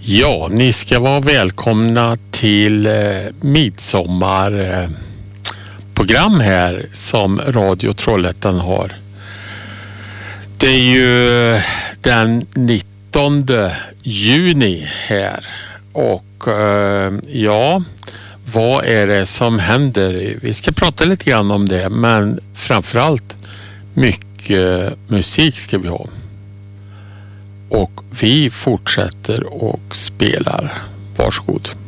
Ja, ni ska vara välkomna till midsommarprogram här som Radio Trollhättan har. Det är ju den 19 juni här och ja, vad är det som händer? Vi ska prata lite grann om det, men framförallt mycket musik ska vi ha. Och vi fortsätter och spelar. Varsågod.